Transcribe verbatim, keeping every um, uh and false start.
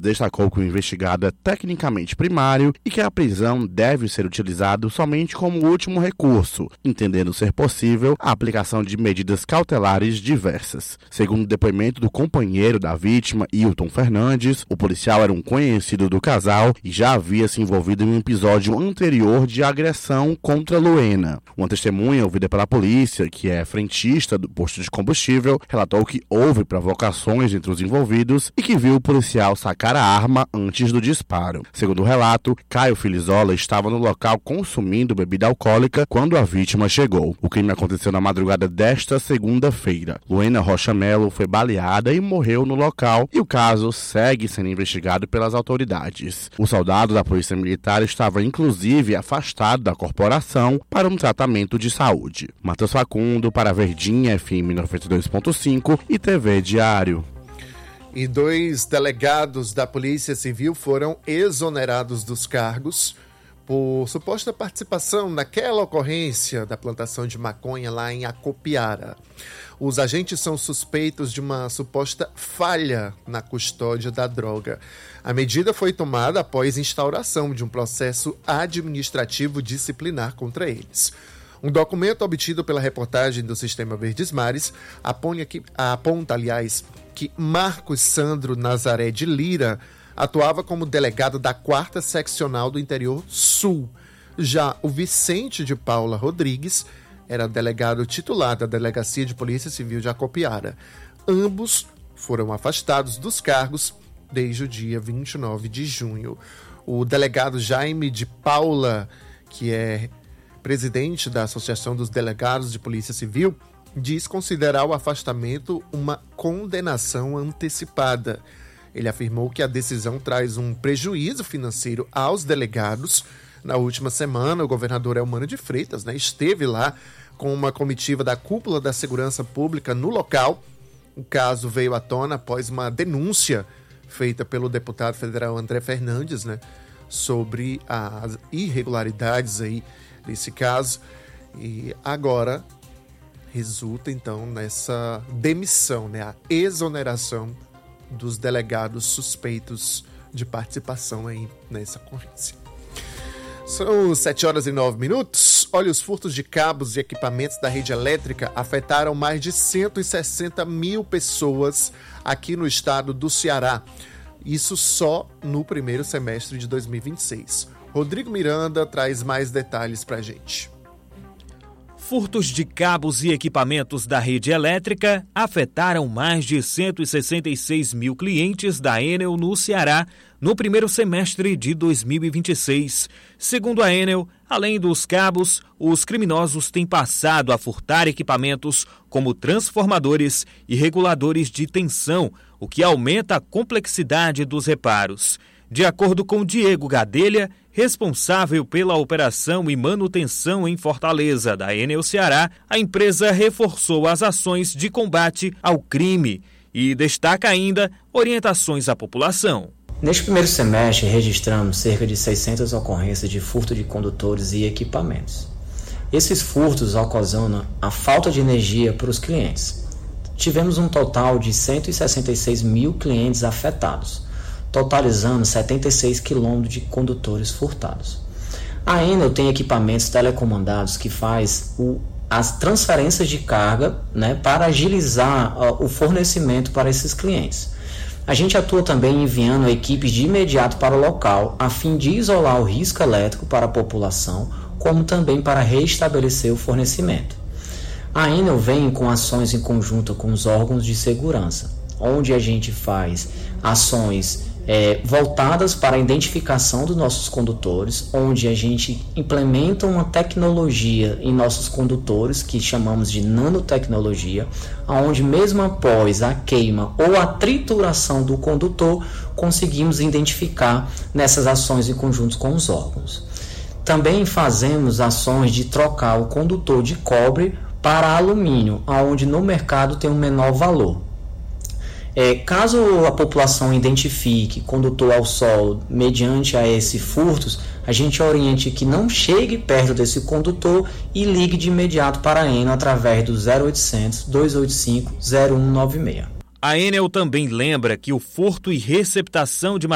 destacou que o investigado é tecnicamente primário e que a prisão deve ser utilizada somente como último recurso, entendendo ser possível a aplicação de medidas cautelares diversas. Segundo o depoimento do companheiro da vítima, Hilton Fernandes, o policial era um conhecido do casal e já havia se envolvido em um episódio anterior de agressão contra Luena. Uma testemunha ouvida pela polícia, que é frentista do posto de combustível, relatou que houve provocações entre os envolvidos e que viu o policial sacar a arma antes do disparo. Segundo o relato, Caio Filizola estava no local consumindo bebida alcoólica quando a vítima chegou. O crime aconteceu na madrugada desta segunda-feira. Luena Rocha Melo foi baleada e morreu no local e o caso segue sendo investigado pelas autoridades. O soldado da Polícia Militar estava inclusive afastado da corporação para um tratamento de saúde. Matheus Facundo para Verdinha F M noventa e dois ponto cinco e T V Diário. E dois delegados da Polícia Civil foram exonerados dos cargos por suposta participação naquela ocorrência da plantação de maconha lá em Acopiara. Os agentes são suspeitos de uma suposta falha na custódia da droga. A medida foi tomada após instauração de um processo administrativo disciplinar contra eles. Um documento obtido pela reportagem do Sistema Verdes Mares aponta, que, aponta, aliás, que Marcos Sandro Nazaré de Lira atuava como delegado da quarta Seccional do Interior Sul. Já o Vicente de Paula Rodrigues era delegado titular da Delegacia de Polícia Civil de Acopiara. Ambos foram afastados dos cargos desde o dia vinte e nove de junho. O delegado Jaime de Paula, que é presidente da Associação dos Delegados de Polícia Civil, diz considerar o afastamento uma condenação antecipada. Ele afirmou que a decisão traz um prejuízo financeiro aos delegados. Na última semana, o governador Elmano de Freitas, né, esteve lá com uma comitiva da cúpula da segurança pública no local. O caso veio à tona após uma denúncia feita pelo deputado federal André Fernandes, né, sobre as irregularidades aí nesse caso. E agora resulta, então, nessa demissão, né, a exoneração dos delegados suspeitos de participação aí nessa ocorrência. São sete horas e nove minutos. Olha, os furtos de cabos e equipamentos da rede elétrica afetaram mais de cento e sessenta mil pessoas aqui no estado do Ceará. Isso só no primeiro semestre de dois mil e vinte e seis. Rodrigo Miranda traz mais detalhes pra gente. Furtos de cabos e equipamentos da rede elétrica afetaram mais de cento e sessenta e seis mil clientes da Enel no Ceará no primeiro semestre de dois mil e vinte e seis. Segundo a Enel, além dos cabos, os criminosos têm passado a furtar equipamentos como transformadores e reguladores de tensão, o que aumenta a complexidade dos reparos. De acordo com Diego Gadelha, responsável pela operação e manutenção em Fortaleza da Enel Ceará, a empresa reforçou as ações de combate ao crime e destaca ainda orientações à população. Neste primeiro semestre, registramos cerca de seiscentas ocorrências de furto de condutores e equipamentos. Esses furtos ocasionam a falta de energia para os clientes. Tivemos um total de cento e sessenta e seis mil clientes afetados, totalizando setenta e seis quilômetros de condutores furtados. A Enel tem equipamentos telecomandados que faz o, as transferências de carga, né, para agilizar uh, o fornecimento para esses clientes. A gente atua também enviando equipes de imediato para o local, a fim de isolar o risco elétrico para a população, como também para restabelecer o fornecimento. A Enel vem com ações em conjunto com os órgãos de segurança, onde a gente faz ações É, voltadas para a identificação dos nossos condutores, onde a gente implementa uma tecnologia em nossos condutores que chamamos de nanotecnologia, onde mesmo após a queima ou a trituração do condutor, conseguimos identificar nessas ações em conjunto com os órgãos. Também fazemos ações de trocar o condutor de cobre para alumínio, onde no mercado tem um menor valor. É, caso a população identifique condutor ao solo mediante a esses furtos, a gente oriente que não chegue perto desse condutor e ligue de imediato para a Enel através do zero oitocentos, dois oito cinco, zero um nove seis. A Enel também lembra que o furto e receptação de